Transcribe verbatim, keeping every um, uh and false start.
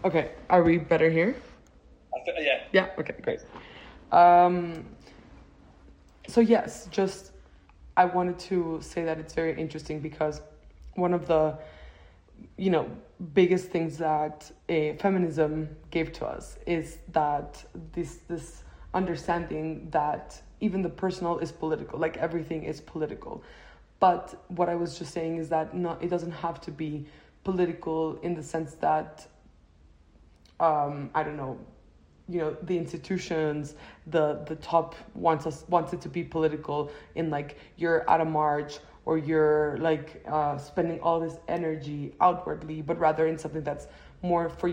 Okay, are we better here? I th- yeah. Yeah, okay, great. Um, so, yes, just I wanted to say that it's very interesting because one of the, you know, biggest things that a feminism gave to us is that this this understanding that even the personal is political, like everything is political. But what I was just saying is that no, it doesn't have to be political in the sense that um, I don't know, you know, the institutions, the the top wants us wants it to be political in like you're at a march or you're like uh, spending all this energy outwardly, but rather in something that's more for